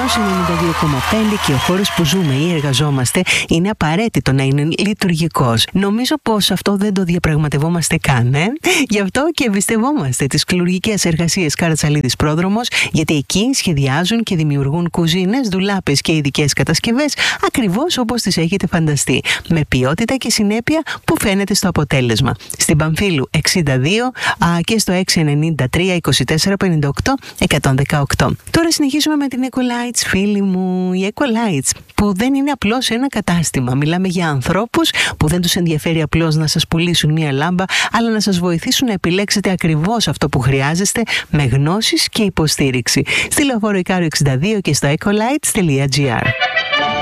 Ορθός 92,5 και ο χώρος που ζούμε ή εργαζόμαστε είναι απαραίτητο να είναι λειτουργικός. Νομίζω πως αυτό δεν το διαπραγματευόμαστε καν, Γι' αυτό και εμπιστευόμαστε τις κλουργικές εργασίες Καρατσαλίδης Πρόδρομος, γιατί εκεί σχεδιάζουν και δημιουργούν κουζίνες, ντουλάπες και ειδικές κατασκευές ακριβώς όπως τις έχετε φανταστεί, με ποιότητα και συνέπεια που φαίνεται στο αποτέλεσμα. Στην Παμφύλου 62 και στο 693 24 58 118. Τώρα συνεχίζουμε με την Ecolights, φίλοι μου. Η Ecolights που δεν είναι απλώς ένα κατάστημα. Μιλάμε για ανθρώπους που δεν τους ενδιαφέρει απλώς να σας πουλήσουν μία λάμπα, αλλά να σας βοηθήσουν να επιλέξετε ακριβώς αυτό που χρειάζεστε με γνώσεις και υποστήριξη. Στη Λεωφόρο Ικάριο 62 και στο ecolights.gr.